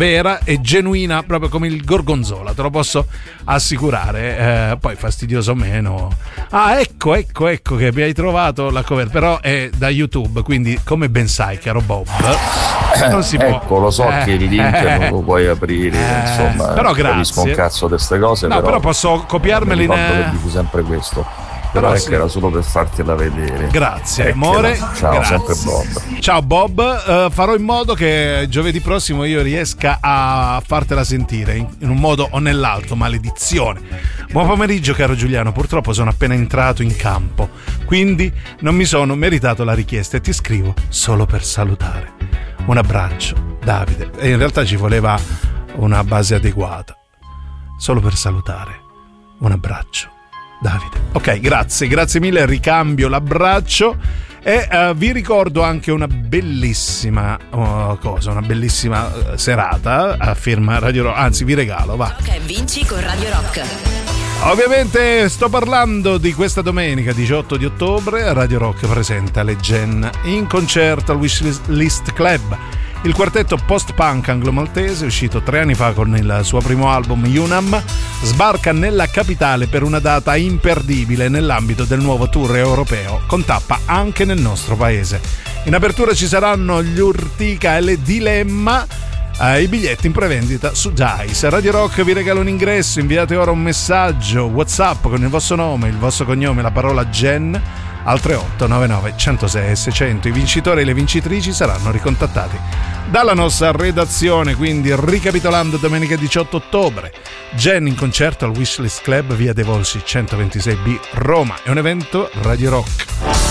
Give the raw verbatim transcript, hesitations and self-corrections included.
vera e genuina, proprio come il gorgonzola, te lo posso assicurare. Eh, poi fastidioso o meno. Ah, ecco, ecco, ecco che mi hai trovato la cover, però è da YouTube, quindi come ben sai, caro Bob, non si può. Ecco, lo so eh, che il link eh, non lo puoi aprire, eh, insomma, però grazie. capisco un cazzo di queste cose, no, però, però posso copiarmeli mi in ricordo che dico sempre questo. Però, però ecco, sì. era solo per fartela vedere. Grazie, Ecco, amore. ciao, grazie. sempre Bob. Ciao Bob, uh, farò in modo che giovedì prossimo io riesca a fartela sentire in, in un modo o nell'altro, maledizione. Buon pomeriggio caro Giuliano, purtroppo sono appena entrato in campo, quindi non mi sono meritato la richiesta e ti scrivo solo per salutare. Un abbraccio, Davide. E in realtà ci voleva una base adeguata. Solo per salutare. Un abbraccio, Davide. Ok, grazie, grazie mille, ricambio l'abbraccio e uh, vi ricordo anche una bellissima uh, cosa, una bellissima uh, serata a firma Radio Rock, anzi vi regalo, va. Gioca e vinci con Radio Rock. Ovviamente sto parlando di questa domenica diciotto di ottobre, Radio Rock presenta le Gen in concerto al Wishlist Club. Il quartetto post-punk anglo-maltese, uscito tre anni fa con il suo primo album Unam, sbarca nella capitale per una data imperdibile nell'ambito del nuovo tour europeo, con tappa anche nel nostro paese. In apertura ci saranno gli Urtica e le Dilemma, eh, i biglietti in prevendita su Dice. Radio Rock vi regala un ingresso, inviate ora un messaggio WhatsApp con il vostro nome, il vostro cognome e la parola Gen al tre otto nove nove uno zero sei seicento. I vincitori e le vincitrici saranno ricontattati dalla nostra redazione. Quindi, ricapitolando, domenica diciotto ottobre Gen in concerto al Wishlist Club, via dei Volsci centoventisei B, Roma. È un evento Radio Rock.